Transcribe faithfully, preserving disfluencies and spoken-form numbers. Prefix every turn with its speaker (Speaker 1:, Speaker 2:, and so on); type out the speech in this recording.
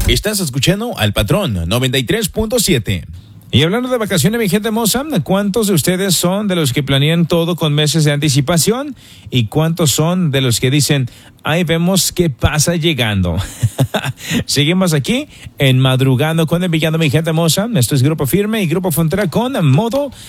Speaker 1: Estás escuchando al Patrón noventa y tres punto siete. Y hablando de vacaciones, mi gente hermosa, ¿cuántos de ustedes son de los que planean todo con meses de anticipación? ¿Y cuántos son de los que dicen, ahí vemos qué pasa llegando? Seguimos aquí en Madrugando con el Villano, mi gente hermosa. Esto es Grupo Firme y Grupo Frontera con modo